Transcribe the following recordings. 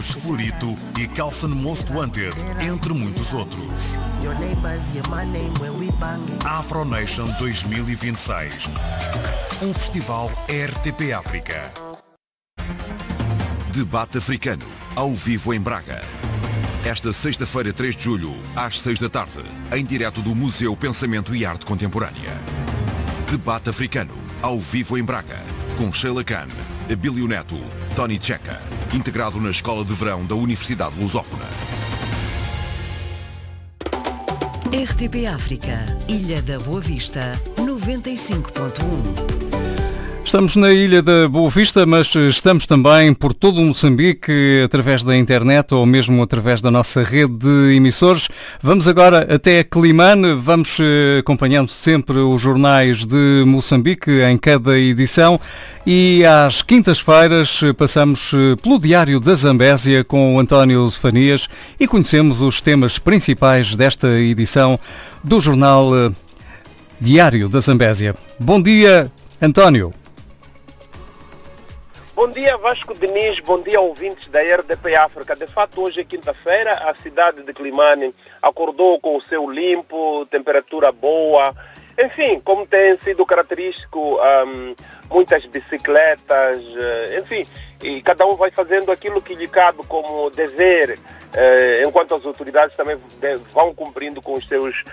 Florito e Calson Most Wanted, entre muitos outros. Afro Nation 2026. Um festival RTP África. Debate africano, ao vivo em Braga. Esta sexta-feira, 3 de julho, às 6 da tarde, em direto do Museu Pensamento e Arte Contemporânea. Debate africano, ao vivo em Braga, com Sheila Khan, Abílio Neto, Tony Checa, integrado na Escola de Verão da Universidade Lusófona. RTP África, Ilha da Boa Vista, 95.1. Estamos na Ilha da Boa Vista, mas estamos também por todo o Moçambique, através da internet ou mesmo através da nossa rede de emissores. Vamos agora até Climane, vamos acompanhando sempre os jornais de Moçambique em cada edição e às quintas-feiras passamos pelo Diário da Zambésia com o António Zefanias e conhecemos os temas principais desta edição do jornal Diário da Zambésia. Bom dia, António. Bom dia, Vasco Diniz, bom dia, ouvintes da RDP África. De fato, hoje é quinta-feira, a cidade de Climane acordou com o céu limpo, temperatura boa. Enfim, como tem sido característico, muitas bicicletas, enfim, e cada um vai fazendo aquilo que lhe cabe como dever, enquanto as autoridades também vão cumprindo com os seus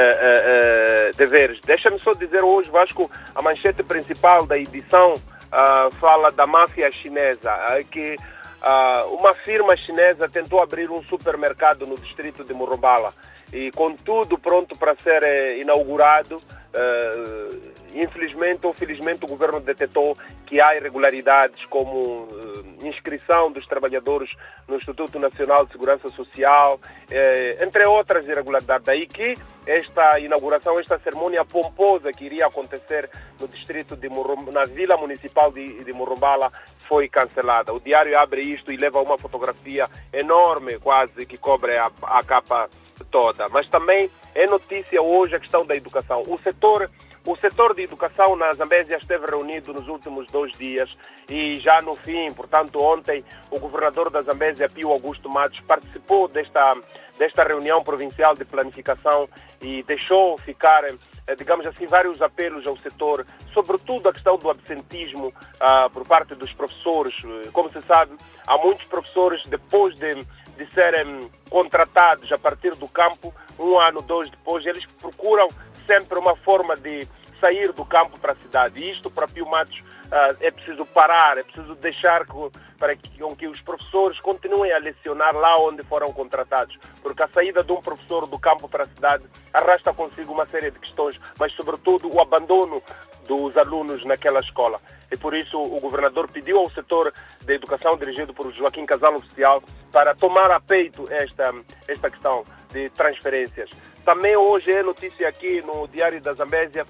deveres. Deixa-me só dizer hoje, Vasco, a manchete principal da edição fala da máfia chinesa, que uma firma chinesa tentou abrir um supermercado no distrito de Morumbala e com tudo pronto para ser inaugurado, infelizmente ou felizmente o governo detectou que há irregularidades como inscrição dos trabalhadores no Instituto Nacional de Segurança Social, entre outras irregularidades. Daí que esta inauguração, esta cerimônia pomposa que iria acontecer no distrito de na Vila Municipal de Morumbala foi cancelada. O diário abre isto e leva uma fotografia enorme, quase que cobre a capa toda. Mas também é notícia hoje a questão da educação. O setor de educação na Zambésia esteve reunido nos últimos 2 dias e já no fim, portanto ontem, o governador da Zambésia, Pio Augusto Matos, participou desta reunião provincial de planificação e deixou ficar, digamos assim, vários apelos ao setor, sobretudo a questão do absentismo por parte dos professores. Como se sabe, há muitos professores, depois de serem contratados a partir do campo, 1 ano, 2 depois, eles procuram sempre uma forma de sair do campo para a cidade. E isto, para Pio Matos, é preciso parar, é preciso deixar para que os professores continuem a lecionar lá onde foram contratados, porque a saída de um professor do campo para a cidade arrasta consigo uma série de questões, mas sobretudo o abandono dos alunos naquela escola. E por isso o governador pediu ao setor da educação, dirigido por Joaquim Casal Oficial, para tomar a peito esta questão de transferências. Também hoje é notícia aqui no Diário da Zambésia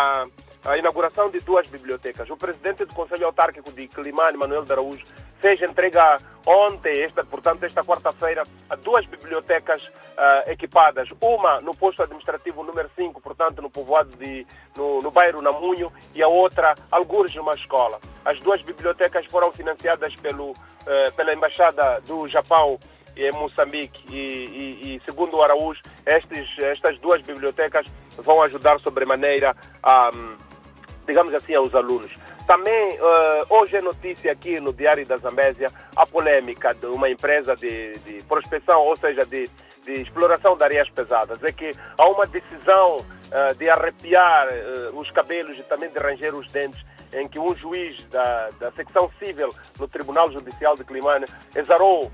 a inauguração de 2 bibliotecas. O presidente do Conselho Autárquico de Climane, Manuel de Araújo, fez entrega ontem, portanto esta quarta-feira, a 2 bibliotecas equipadas. Uma no posto administrativo número 5, portanto no povoado no bairro Namunho, e a outra, algures numa escola. As 2 bibliotecas foram financiadas pela Embaixada do Japão em Moçambique e segundo o Araújo, estas 2 bibliotecas vão ajudar sobremaneira digamos assim, aos alunos. Também hoje é notícia aqui no Diário da Zambésia a polêmica de uma empresa de prospecção, ou seja, de exploração de areias pesadas. É que há uma decisão de arrepiar os cabelos e também de ranger os dentes, em que um juiz da secção civil no Tribunal Judicial de Climane exarou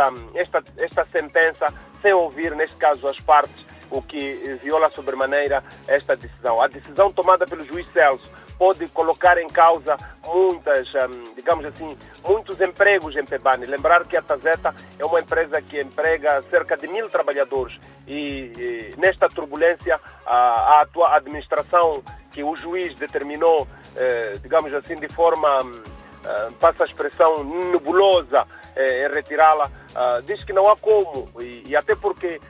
esta sentença sem ouvir, neste caso, as partes, o que viola sobremaneira esta decisão. A decisão tomada pelo juiz Celso pode colocar em causa digamos assim, muitos empregos em Pebane. Lembrar que a Tazeta é uma empresa que emprega cerca de 1000 trabalhadores e nesta turbulência a atual administração que o juiz determinou, digamos assim, de forma, passa a expressão, nebulosa, retirá-la, diz que não há como, e até porque,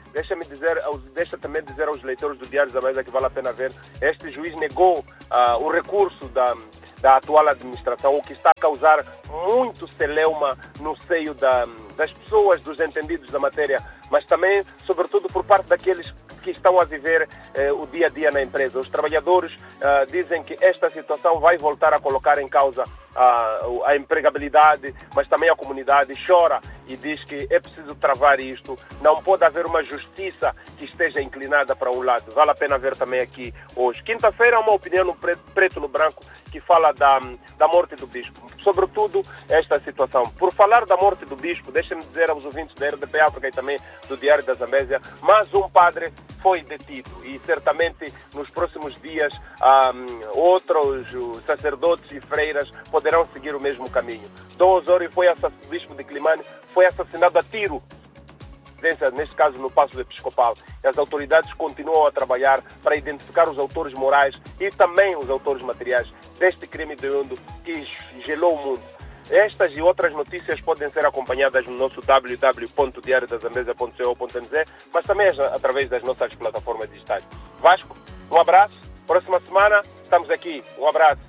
deixa também dizer aos leitores do Diário da Zambésia que vale a pena ver, este juiz negou o recurso da atual administração, o que está a causar muito celeuma no seio da das pessoas, dos entendidos da matéria, mas também, sobretudo, por parte daqueles que estão a viver o dia a dia na empresa. Os trabalhadores dizem que esta situação vai voltar a colocar em causa a empregabilidade, mas também a comunidade chora e diz que é preciso travar isto. Não pode haver uma justiça que esteja inclinada para um lado. Vale a pena ver também aqui hoje. Quinta-feira há uma opinião no preto no branco que fala da morte do bispo. Sobretudo esta situação. Por falar da morte do bispo, deixem-me dizer aos ouvintes da RDP África e também do Diário da Zambésia, mais um padre foi detido e certamente nos próximos dias outros sacerdotes e freiras poderão seguir o mesmo caminho. Dom Osório bispo de Climane, foi assassinado a tiro, neste caso no Paço Episcopal. E as autoridades continuam a trabalhar para identificar os autores morais e também os autores materiais deste crime hediondo que gelou o mundo. Estas e outras notícias podem ser acompanhadas no nosso www.diariodazambésia.co.nz, mas também através das nossas plataformas digitais. Vasco, um abraço. Próxima semana estamos aqui. Um abraço.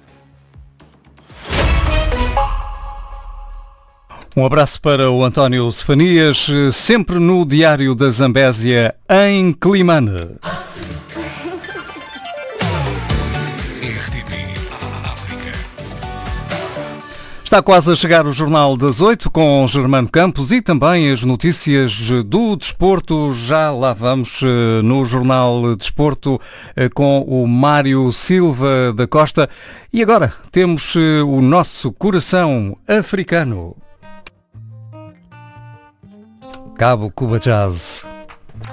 Um abraço para o António Cefanias, sempre no Diário da Zambésia, em Climane. Está quase a chegar o Jornal das 8 com Germano Campos e também as notícias do desporto. Já lá vamos no Jornal Desporto com o Mário Silva da Costa. E agora temos o nosso coração africano. Cabo Cuba Jazz.